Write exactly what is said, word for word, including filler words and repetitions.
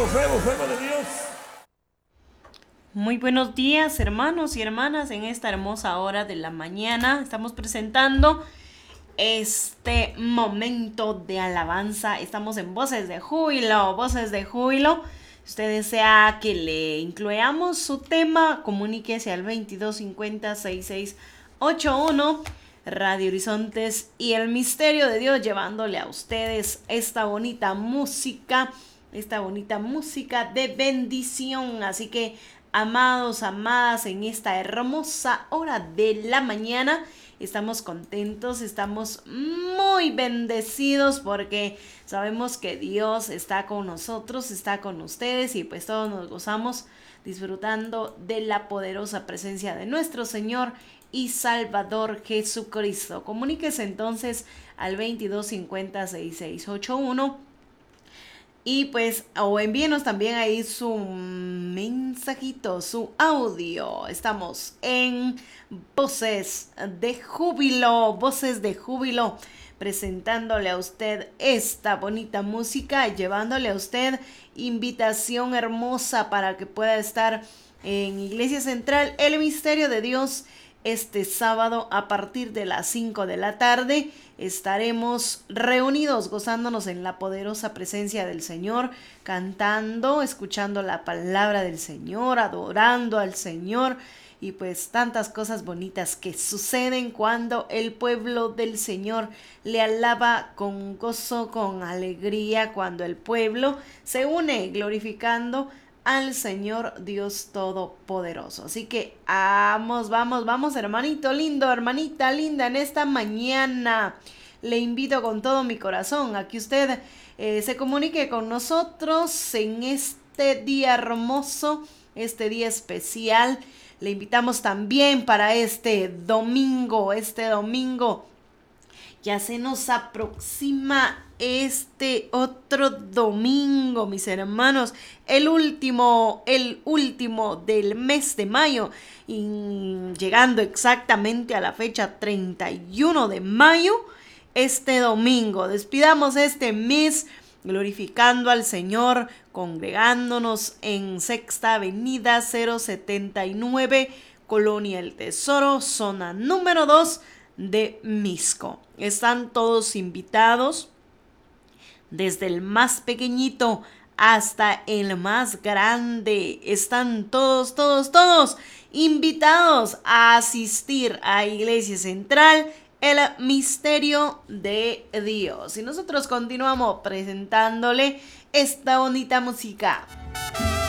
fuego, fuego de Dios. Muy buenos días, hermanos y hermanas. En esta hermosa hora de la mañana estamos presentando este momento de alabanza. Estamos en Voces de Júbilo, Voces de Júbilo. Si usted desea que le incluyamos su tema, comuníquese al veintidós cincuenta sesenta y seis ochenta y uno. Radio Horizontes y el Misterio de Dios, llevándole a ustedes esta bonita música, esta bonita música de bendición. Así que, amados, amadas, en esta hermosa hora de la mañana, estamos contentos, estamos muy bendecidos porque sabemos que Dios está con nosotros, está con ustedes, y pues todos nos gozamos disfrutando de la poderosa presencia de nuestro Señor y Salvador Jesucristo. Comuníquese entonces al veintidós cincuenta sesenta y seis ochenta y uno, y pues o envíenos también ahí su mensajito, su audio. Estamos en Voces de Júbilo, Voces de Júbilo, presentándole a usted esta bonita música, llevándole a usted invitación hermosa para que pueda estar en Iglesia Central El Misterio de Dios. Este sábado a partir de las cinco de la tarde estaremos reunidos gozándonos en la poderosa presencia del Señor, cantando, escuchando la palabra del Señor, adorando al Señor, y pues tantas cosas bonitas que suceden cuando el pueblo del Señor le alaba con gozo, con alegría, cuando el pueblo se une glorificando al Señor Dios Todopoderoso. Así que vamos, vamos, vamos, hermanito lindo, hermanita linda, en esta mañana le invito con todo mi corazón a que usted eh, se comunique con nosotros en este día hermoso, este día especial. Le invitamos también para este domingo, este domingo ya se nos aproxima este otro domingo, mis hermanos, el último, el último del mes de mayo, y llegando exactamente a la fecha treinta y uno de mayo, este domingo. Despidamos este mes glorificando al Señor, congregándonos en Sexta Avenida cero setenta y nueve, Colonia El Tesoro, zona número dos de Misco. Están todos invitados, desde el más pequeñito hasta el más grande. Están todos, todos, todos invitados a asistir a Iglesia Central El Misterio de Dios. Y nosotros continuamos presentándole esta bonita música.